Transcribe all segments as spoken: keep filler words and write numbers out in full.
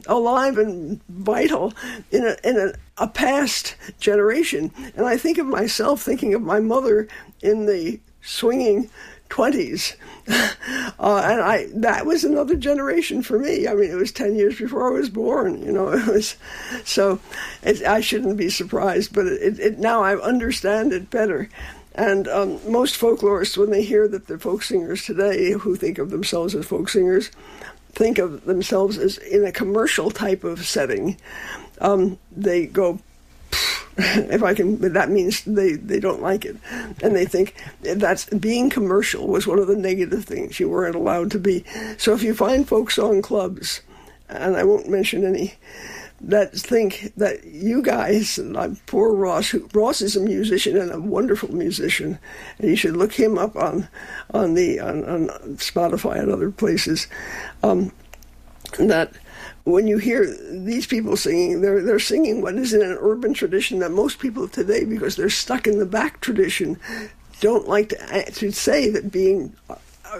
alive and vital in a in a, a past generation. And I think of myself thinking of my mother in the swinging twenties, uh, and I that was another generation for me. I mean, it was ten years before I was born. You know, it was so. It, I shouldn't be surprised, but it, it now I understand it better. And um, most folklorists, when they hear that the folk singers today, who think of themselves as folk singers, think of themselves as in a commercial type of setting, um, they go, if I can, that means they, they don't like it. And they think that's being commercial was one of the negative things you weren't allowed to be. So if you find folk song clubs, and I won't mention any, that think that you guys, like poor Ross, who, Ross is a musician and a wonderful musician, and you should look him up on on the on, on Spotify and other places. Um, that when you hear these people singing, they're they're singing what is in an urban tradition that most people today, because they're stuck in the back tradition, don't like to to say that being uh,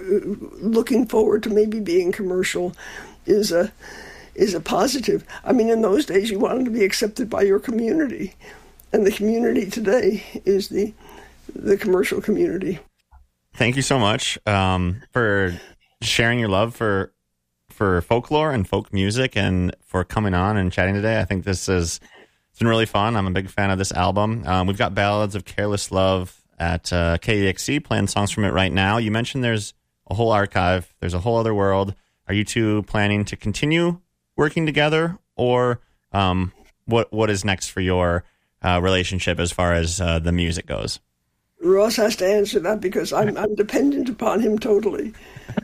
looking forward to maybe being commercial is a is a positive. I mean, in those days, you wanted to be accepted by your community, and the community today is the the commercial community. Thank you so much um, for sharing your love for for folklore and folk music, and for coming on and chatting today. I think this is it's been really fun. I'm a big fan of this album. Um, we've got Ballads of Careless Love at uh, K E X C, playing songs from it right now. You mentioned there's a whole archive. There's a whole other world. Are you two planning to continue working together, or um, what what is next for your uh, relationship as far as uh, the music goes? Ross has to answer that because I'm I'm dependent upon him totally.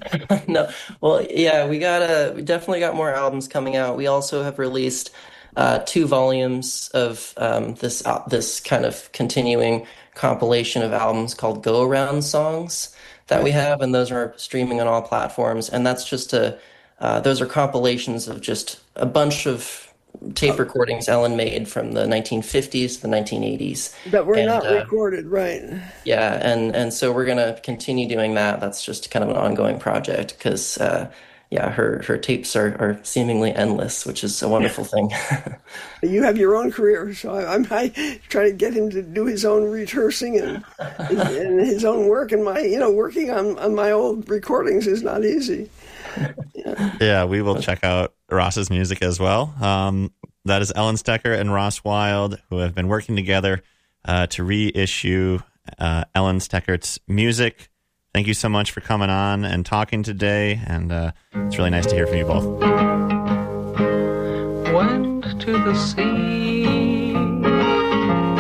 No, well, yeah, we got a we definitely got more albums coming out. We also have released uh, two volumes of um, this uh, this kind of continuing compilation of albums called Go Around Songs that we have, and those are streaming on all platforms. And that's just a Uh, those are compilations of just a bunch of tape recordings Ellen made from the nineteen fifties to the nineteen eighties. That were and, not uh, recorded, right. Yeah, and, and so we're going to continue doing that. That's just kind of an ongoing project because, uh, yeah, her, her tapes are, are seemingly endless, which is a wonderful thing. You have your own career, so I, I'm I try to get him to do his own rehearsing and, and his own work. And my, you know, working on, on my old recordings is not easy. Yeah. yeah, we will check out Ross's music as well. Um, that is Ellen Stecker and Ross Wild, who have been working together uh, to reissue uh, Ellen Steckert's music. Thank you so much for coming on and talking today, and uh, it's really nice to hear from you both. Went to the sea